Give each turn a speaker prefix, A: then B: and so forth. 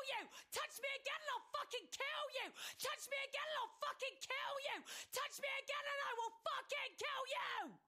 A: you! Touch me again and I'll fucking kill you! Touch me again and I'll fucking kill you! Touch me again and I will fucking kill you!